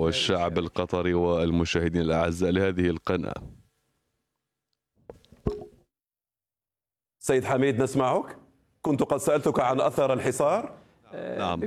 والشعب القطري والمشاهدين الأعزاء لهذه القناة. سيد حميد نسمعك. كنت قد سألتك عن أثر الحصار. نعم،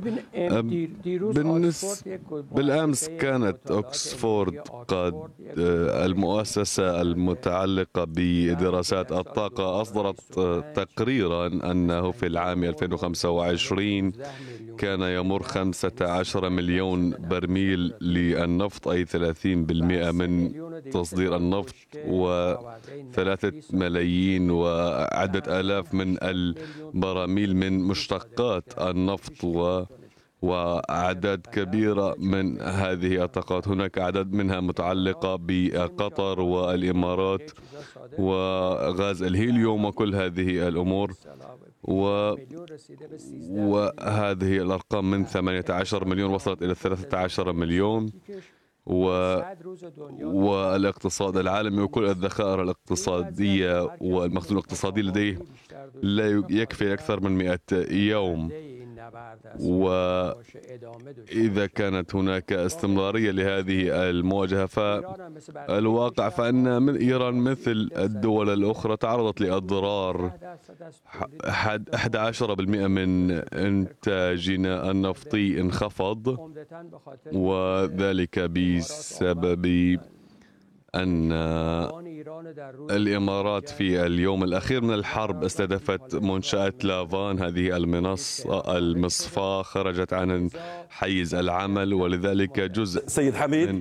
بالأمس كانت أكسفورد قد المؤسسة المتعلقة بدراسات الطاقة أصدرت تقريرا أنه في العام 2025 كان يمر 15 مليون برميل للنفط، أي 30% من تصدير النفط، و3 ملايين وعدة آلاف من البراميل من مشتقات النفط وأعداد كبيرة من هذه الطاقات. هناك أعداد منها متعلقة بقطر والإمارات وغاز الهيليوم وكل هذه الأمور، وهذه الأرقام من 18 مليون وصلت إلى 13 مليون. والاقتصاد العالمي وكل الذخائر الاقتصادية والمخزون الاقتصادي لديه لا يكفي أكثر من 100 يوم. وإذا كانت هناك استمرارية لهذه المواجهة فالواقع فإن إيران مثل الدول الأخرى تعرضت لأضرار. 11% من إنتاجنا النفطي انخفض، وذلك بسبب أن الإمارات في اليوم الأخير من الحرب استهدفت منشأة لافان، هذه المصفاة خرجت عن حيز العمل، ولذلك جزء سيد حميد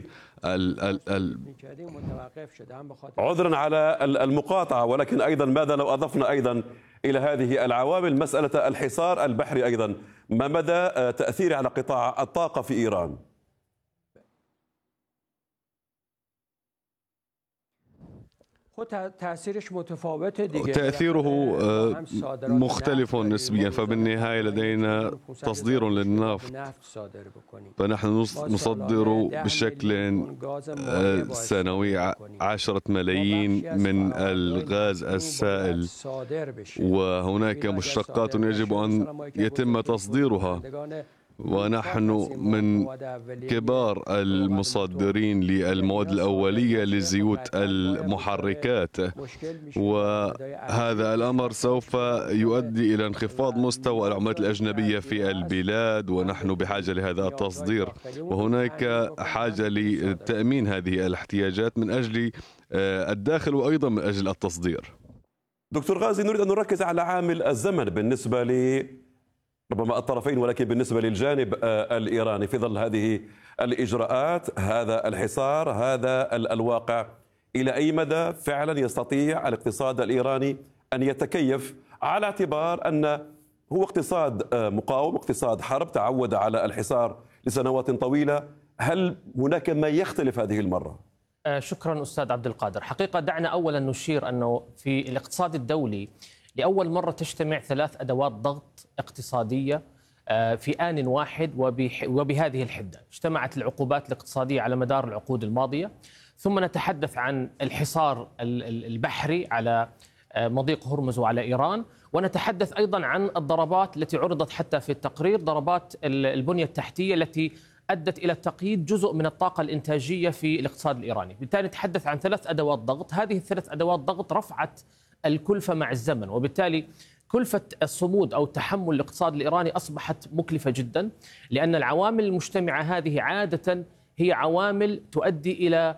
عذرا على المقاطعة، ولكن أيضا ماذا لو أضفنا أيضا إلى هذه العوامل مسألة الحصار البحري أيضا؟ ما مدى تأثيره على قطاع الطاقة في إيران؟ تأثيره مختلف نسبيا، فبالنهاية لدينا تصدير للنفط، فنحن نصدر بشكل سنوي 10 ملايين من الغاز السائل، وهناك مشتقات يجب أن يتم تصديرها، ونحن من كبار المصدرين للمواد الأولية لزيوت المحركات، وهذا الأمر سوف يؤدي إلى انخفاض مستوى العملات الأجنبية في البلاد، ونحن بحاجة لهذا التصدير، وهناك حاجة لتأمين هذه الاحتياجات من أجل الداخل وأيضا من أجل التصدير. دكتور غازي، نريد أن نركز على عامل الزمن بالنسبة ربما الطرفين، ولكن بالنسبة للجانب الإيراني في ظل هذه الإجراءات، هذا الحصار، هذا الواقع، إلى أي مدى فعلا يستطيع الاقتصاد الإيراني أن يتكيف، على اعتبار أن هو اقتصاد مقاوم، اقتصاد حرب، تعود على الحصار لسنوات طويلة؟ هل هناك ما يختلف هذه المرة؟ شكرا أستاذ عبد القادر. حقيقة دعنا أولا نشير أنه في الاقتصاد الدولي لأول مرة تجتمع 3 أدوات ضغط اقتصادية في آن واحد وبهذه الحدة. اجتمعت العقوبات الاقتصادية على مدار العقود الماضية، ثم نتحدث عن الحصار البحري على مضيق هرمز وعلى إيران، ونتحدث أيضا عن الضربات التي عرضت حتى في التقرير، ضربات البنية التحتية التي أدت إلى تقييد جزء من الطاقة الإنتاجية في الاقتصاد الإيراني. بالتالي نتحدث عن 3 أدوات ضغط. هذه ال3 أدوات ضغط رفعت الكلفة مع الزمن، وبالتالي كلفة الصمود أو تحمل الاقتصاد الإيراني أصبحت مكلفة جدا، لأن العوامل المجتمعة هذه عادة هي عوامل تؤدي إلى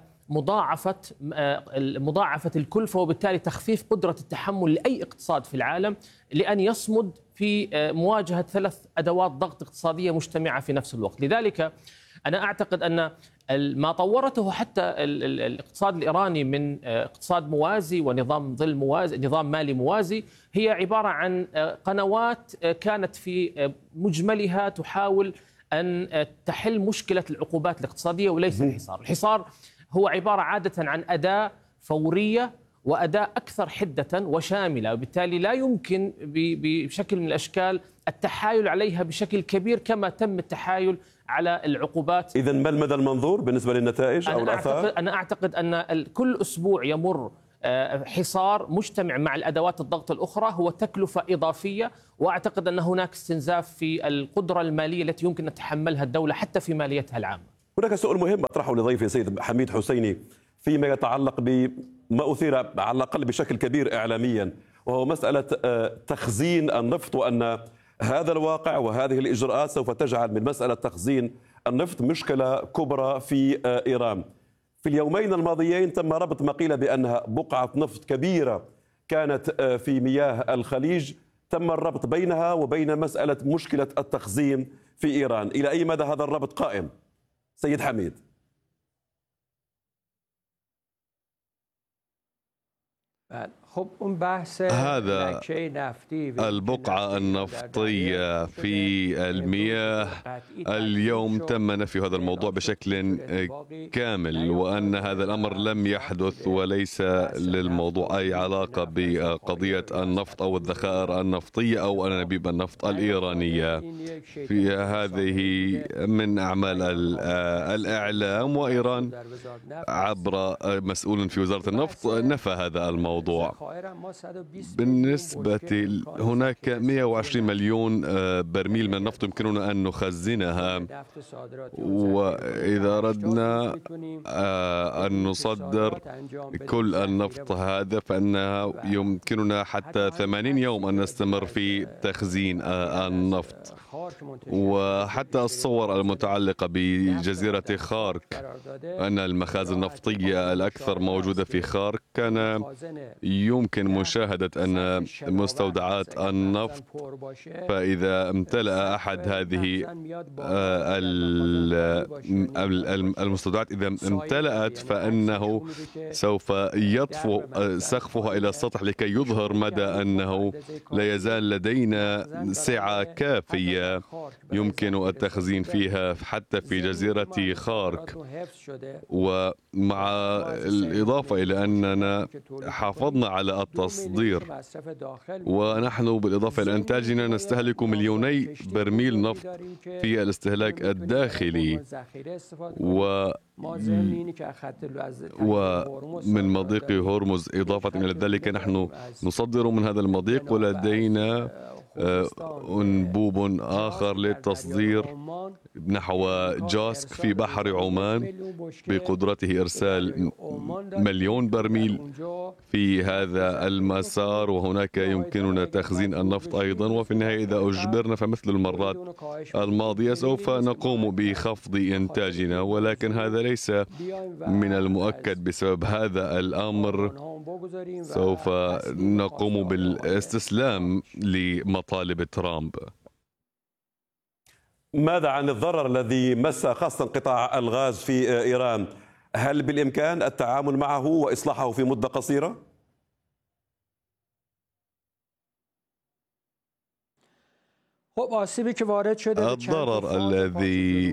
مضاعفة الكلفة، وبالتالي تخفيف قدرة التحمل لأي اقتصاد في العالم لأن يصمد في مواجهة 3 أدوات ضغط اقتصادية مجتمعة في نفس الوقت. لذلك أنا أعتقد أن ما طورته حتى الاقتصاد الإيراني من اقتصاد موازي ونظام ظل موازي، نظام مالي موازي، هي عبارة عن قنوات كانت في مجملها تحاول أن تحل مشكلة العقوبات الاقتصادية وليس الحصار. الحصار هو عبارة عادة عن أداة فورية وأداة أكثر حدة وشاملة، وبالتالي لا يمكن بشكل من الأشكال التحايل عليها بشكل كبير كما تم التحايل على العقوبات. إذن ما المدى المنظور بالنسبة للنتائج أو الآثار؟ أنا أعتقد أن كل أسبوع يمر حصار مجتمع مع الأدوات الضغط الأخرى هو تكلفة إضافية، وأعتقد أن هناك استنزاف في القدرة المالية التي يمكن أن تتحملها الدولة حتى في ماليتها العامة. هناك سؤال مهم أطرحه لضيفي سيد حميد حسيني فيما يتعلق بما أثير على الأقل بشكل كبير إعلاميا، وهو مسألة تخزين النفط، وأن هذا الواقع وهذه الإجراءات سوف تجعل من مسألة تخزين النفط مشكلة كبرى في إيران. في اليومين الماضيين تم ربط ما قيل بأنها بقعة نفط كبيرة كانت في مياه الخليج، تم الربط بينها وبين مسألة مشكلة التخزين في إيران. إلى أي مدى هذا الربط قائم سيد حميد؟ هذا البقعة النفطية في المياه اليوم تم نفي هذا الموضوع بشكل كامل، وأن هذا الأمر لم يحدث وليس للموضوع أي علاقة بقضية النفط أو الذخائر النفطية أو أنابيب النفط الإيرانية. في هذه من أعمال الإعلام، وإيران عبر مسؤول في وزارة النفط نفى هذا الموضوع. بالنسبة هناك 120 مليون برميل من النفط يمكننا أن نخزنها، وإذا أردنا أن نصدر كل النفط هذا فإنها يمكننا حتى 80 يوم أن نستمر في تخزين النفط. وحتى الصور المتعلقة بجزيرة خارك، أن المخازن النفطية الأكثر موجودة في خارك، كان يمكن مشاهدة أن مستودعات النفط، فإذا امتلأ أحد هذه المستودعات إذا امتلأت فإنه سوف يطفو سقفها إلى السطح لكي يظهر مدى أنه لا يزال لدينا سعة كافية يمكن التخزين فيها حتى في جزيرة خارك. ومع الإضافة إلى أننا حافظنا على التصدير، ونحن بالإضافة إلى إنتاجنا نستهلك مليوني برميل نفط في الاستهلاك الداخلي، ومن مضيق هرمز. إضافة إلى ذلك نحن نصدر من هذا المضيق، ولدينا أنبوب آخر للتصدير نحو جاسك في بحر عمان بقدرته إرسال 1,000,000 برميل في هذا المسار، وهناك يمكننا تخزين النفط أيضا. وفي النهاية إذا أجبرنا فمثل المرات الماضية سوف نقوم بخفض إنتاجنا، ولكن هذا ليس من المؤكد. بسبب هذا الأمر سوف نقوم بالاستسلام لمطالب ترامب. ماذا عن الضرر الذي مس خاصة قطاع الغاز في إيران؟ هل بالإمكان التعامل معه وإصلاحه في مدة قصيرة؟ الضرر الذي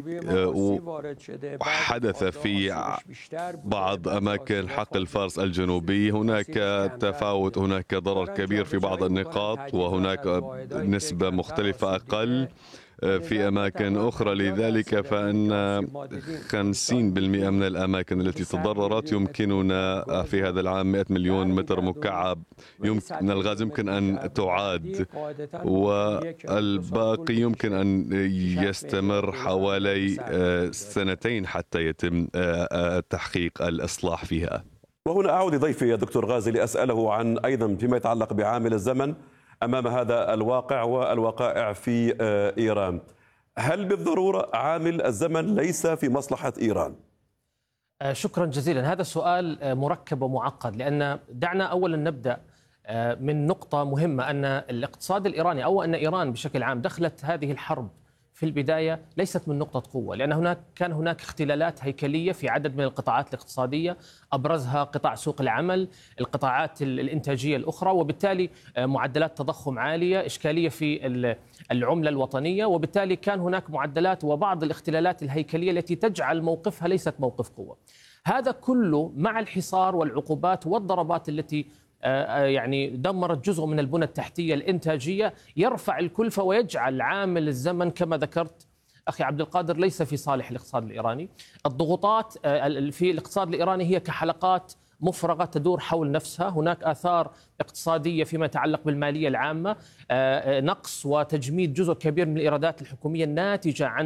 حدث في بعض أماكن حقل فارس الجنوبي، هناك تفاوت، هناك ضرر كبير في بعض النقاط، وهناك نسبة مختلفة أقل في أماكن أخرى. لذلك فإن 50% من الأماكن التي تضررت يمكننا في هذا العام 100 مليون متر مكعب يمكن الغاز يمكن أن تعاد، والباقي يمكن أن يستمر حوالي 2 حتى يتم تحقيق الإصلاح فيها. وهنا أعود ضيفي يا دكتور غازي لأسأله عن أيضا فيما يتعلق بعامل الزمن أمام هذا الواقع والوقائع في إيران. هل بالضرورة عامل الزمن ليس في مصلحة إيران؟ شكرا جزيلا. هذا سؤال مركب ومعقد، لأن دعنا أولا نبدأ من نقطة مهمة، أن الاقتصاد الإيراني أو أن إيران بشكل عام دخلت هذه الحرب في البداية ليست من نقطة قوة، لأن كان هناك اختلالات هيكلية في عدد من القطاعات الاقتصادية، أبرزها قطاع سوق العمل، القطاعات الإنتاجية الأخرى، وبالتالي معدلات تضخم عالية، إشكالية في العملة الوطنية، وبالتالي كان هناك معدلات وبعض الاختلالات الهيكلية التي تجعل موقفها ليست موقف قوة. هذا كله مع الحصار والعقوبات والضربات التي يعني دمرت جزء من البنى التحتية الإنتاجية، يرفع الكلفة ويجعل عامل الزمن كما ذكرت أخي عبد القادر ليس في صالح الاقتصاد الإيراني. الضغوطات في الاقتصاد الإيراني هي كحلقات مفرغة تدور حول نفسها. هناك آثار اقتصادية فيما يتعلق بالمالية العامة، نقص وتجميد جزء كبير من الإيرادات الحكومية الناتجة عن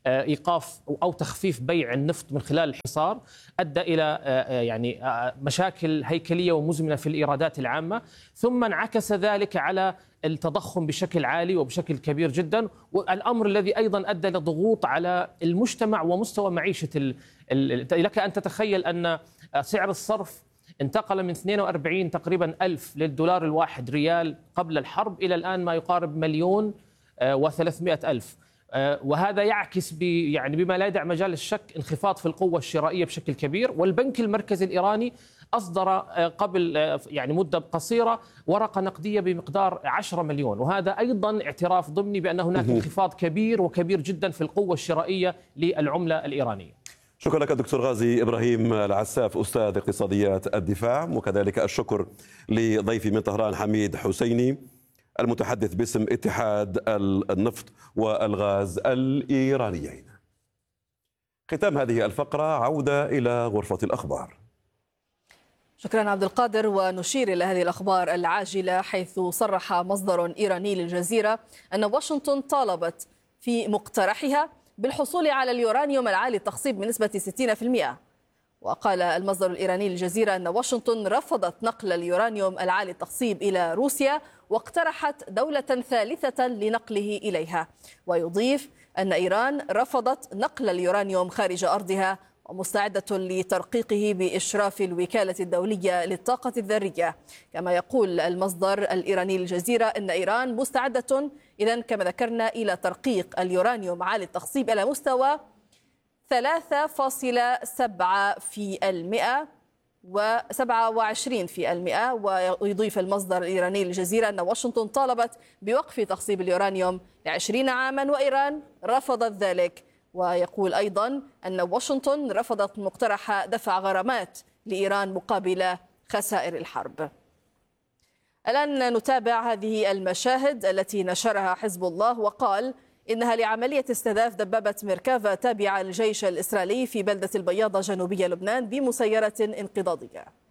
إيقاف أو تخفيف بيع النفط من خلال الحصار أدى إلى يعني مشاكل هيكلية ومزمنة في الإيرادات العامة، ثم انعكس ذلك على التضخم بشكل عالي وبشكل كبير جدا، والأمر الذي أيضا أدى لضغوط على المجتمع ومستوى معيشة لك أن تتخيل أن سعر الصرف انتقل من 42 تقريبا ألف للدولار الواحد ريال قبل الحرب إلى الآن ما يقارب 1,300,000. وهذا يعكس يعني بما لا يدع مجال الشك انخفاض في القوة الشرائية بشكل كبير. والبنك المركزي الإيراني أصدر قبل يعني مدة قصيرة ورقة نقدية بمقدار 10 مليون، وهذا أيضا اعتراف ضمني بأن هناك انخفاض كبير وكبير جدا في القوة الشرائية للعملة الإيرانية. شكرا لك دكتور غازي إبراهيم العساف أستاذ اقتصاديات الدفاع، وكذلك الشكر لضيفي من طهران حميد حسيني المتحدث باسم اتحاد النفط والغاز الإيرانيين. ختام هذه الفقرة عودة إلى غرفة الأخبار. شكرا عبد القادر. ونشير إلى هذه الأخبار العاجلة، حيث صرح مصدر إيراني للجزيرة أن واشنطن طالبت في مقترحها بالحصول على اليورانيوم العالي التخصيب بنسبة 60%. وقال المصدر الإيراني للجزيرة أن واشنطن رفضت نقل اليورانيوم العالي التخصيب إلى روسيا، واقترحت دولة ثالثة لنقله إليها. ويضيف أن إيران رفضت نقل اليورانيوم خارج أرضها ومستعدة لترقيقه بإشراف الوكالة الدولية للطاقة الذرية. كما يقول المصدر الإيراني للجزيرة أن إيران مستعدة إذن كما ذكرنا إلى ترقيق اليورانيوم عالي التخصيب إلى مستوى 3.7% و27%. ويضيف المصدر الإيراني للجزيرة أن واشنطن طالبت بوقف تخصيب اليورانيوم ل20 عاما وإيران رفضت ذلك. ويقول أيضا أن واشنطن رفضت مقترح دفع غرامات لإيران مقابل خسائر الحرب. الآن نتابع هذه المشاهد التي نشرها حزب الله، وقال إنها لعملية استهداف دبابة ميركافا تابعة للجيش الإسرائيلي في بلدة البياضة جنوبي لبنان بمسيرة انقضاضية.